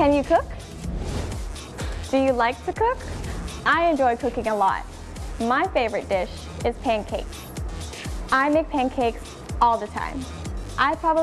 Can you cook? Do you like to cook? I enjoy cooking a lot. My favorite dish is pancakes. I make pancakes all the time. I probably